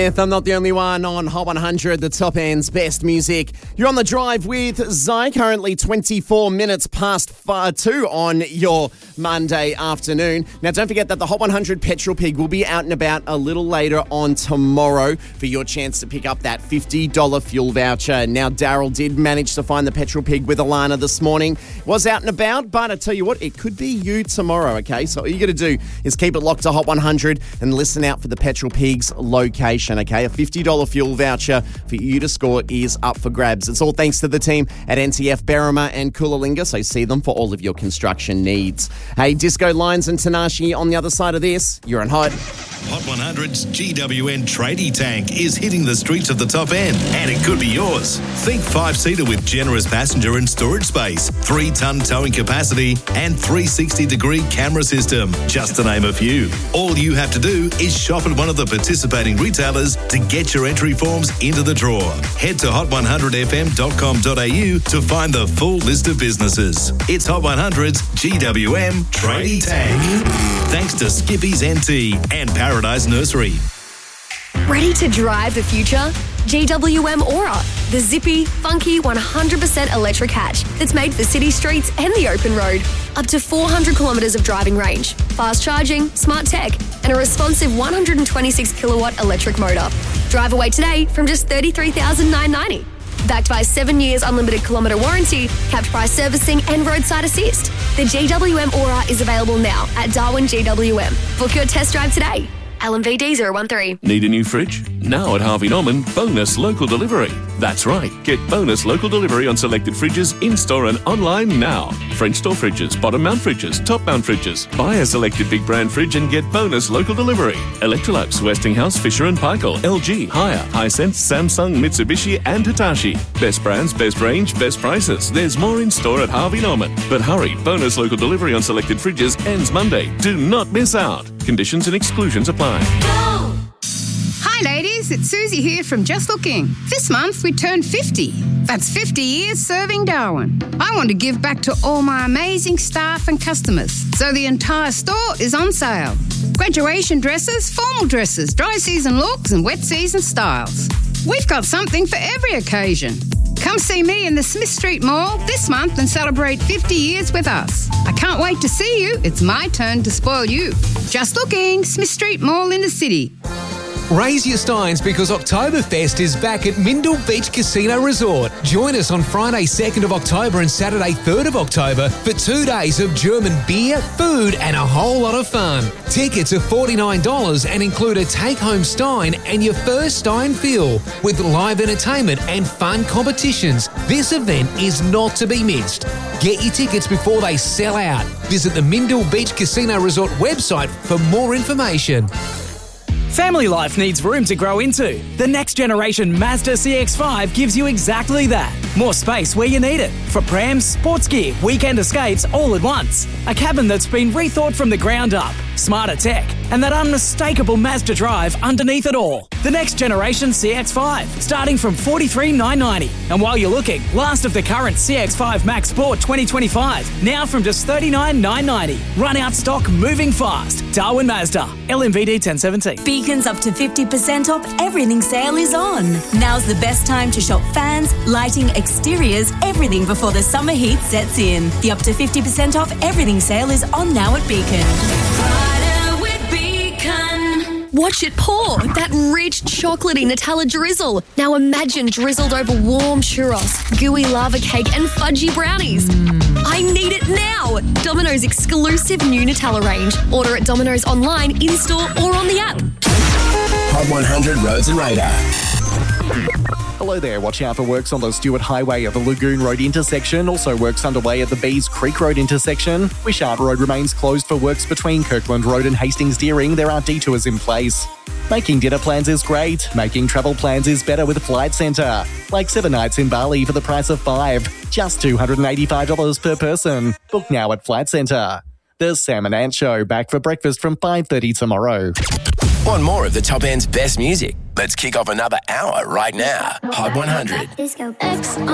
I'm not the only one on Hot 100, the top end's best music. You're on the drive with Zai, currently 24 minutes past 2 on your Monday afternoon. Now, don't forget that the Hot 100 Petrol Pig will be out and about a little later on tomorrow for your chance to pick up that $50 fuel voucher. Now, Daryl did manage to find the Petrol Pig with Alana this morning. Was out and about, but I tell you what, it could be you tomorrow, okay? So all you got to do is keep it locked to Hot 100 and listen out for the Petrol Pig's location. Okay, a $50 fuel voucher for you to score is up for grabs. It's all thanks to the team at NTF Berrima and Coolalingga, so see them for all of your construction needs. Hey, Disco Lines and Tanashi on the other side of this. You're on Hot. Hot 100's GWN Tradie Tank is hitting the streets of the top end, and it could be yours. Think 5-seater with generous passenger and storage space, 3-ton towing capacity, and 360-degree camera system, just to name a few. All you have to do is shop at one of the participating retailers to get your entry forms into the draw. Head to hot100fm.com.au to find the full list of businesses. It's Hot 100's GWM Tradie Tank. Thanks to Skippy's NT and Paradise Nursery. Ready to drive the future? GWM Aura, the zippy, funky, 100% electric hatch that's made for city streets and the open road. Up to 400 kilometres of driving range, fast charging, smart tech, and a responsive 126 kilowatt electric motor. Drive away today from just $33,990. Backed by 7 years unlimited kilometre warranty, capped price servicing and roadside assist. The GWM Aura is available now at Darwin GWM. Book your test drive today. LMVD 013. Need a new fridge? Now at Harvey Norman, bonus local delivery. That's right, get bonus local delivery on selected fridges in-store and online now. French door fridges, bottom mount fridges, top mount fridges. Buy a selected big brand fridge and get bonus local delivery. Electrolux, Westinghouse, Fisher & Paykel, LG, Haier, Hisense, Samsung, Mitsubishi and Hitachi. Best brands, best range, best prices. There's more in store at Harvey Norman. But hurry, bonus local delivery on selected fridges ends Monday. Do not miss out. Conditions and exclusions apply. Hi ladies, it's Susie here from Just Looking. This month we turn 50. That's 50 years serving Darwin. I want to give back to all my amazing staff and customers, so the entire store is on sale. Graduation dresses, formal dresses, dry season looks and wet season styles. We've got something for every occasion. Come see me in the Smith Street Mall this month and celebrate 50 years with us. I can't wait to see you. It's my turn to spoil you. Just Looking, Smith Street Mall in the city. Raise your steins because Oktoberfest is back at Mindle Beach Casino Resort. Join us on Friday 2nd of October and Saturday 3rd of October for 2 days of German beer, food and a whole lot of fun. Tickets are $49 and include a take-home stein and your first stein fill with live entertainment and fun competitions. This event is not to be missed. Get your tickets before they sell out. Visit the Mindle Beach Casino Resort website for more information. Family life needs room to grow into. The next generation Mazda CX-5 gives you exactly that. More space where you need it. For prams, sports gear, weekend escapes all at once. A cabin that's been rethought from the ground up. Smarter tech. And that unmistakable Mazda drive underneath it all. The next generation CX-5, starting from $43,990. And while you're looking, last of the current CX-5 Max Sport 2025, now from just $39,990. Run out stock moving fast. Darwin Mazda, LMVD 1017. Beacon's up to 50% off everything sale is on. Now's the best time to shop fans, lighting, exteriors, everything before the summer heat sets in. The up to 50% off everything sale is on now at Beacon. Watch it pour. That rich, chocolatey Nutella drizzle. Now imagine drizzled over warm churros, gooey lava cake and fudgy brownies. I need it now. Domino's exclusive new Nutella range. Order at Domino's online, in-store or on the app. Hot 100 Roads and Radar. Hello there. Watch out for works on the Stewart Highway at the Lagoon Road intersection. Also works underway at the Bees Creek Road intersection. Wishart Road remains closed for works between Kirkland Road and Hastings Deering. There are detours in place. Making dinner plans is great. Making travel plans is better with Flight Centre. Like 7 nights in Bali for the price of 5. Just $285 per person. Book now at Flight Centre. The Sam and Ant Show, back for breakfast from 5:30 tomorrow. Want more of the top end's best music? Let's kick off another hour right now. Hot 100.